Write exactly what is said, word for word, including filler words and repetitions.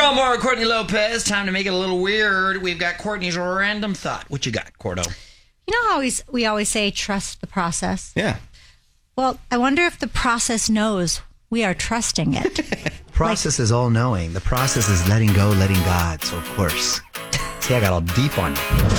John Moore, Courtney Lopez. Time to make it a little weird. We've got Courtney's random thought. What you got, Cordo? You know how we, we always say trust the process? Yeah. Well, I wonder if the process knows we are trusting it. Process like, is all knowing. The process is letting go, letting God. So, of course. See, I got all deep on you.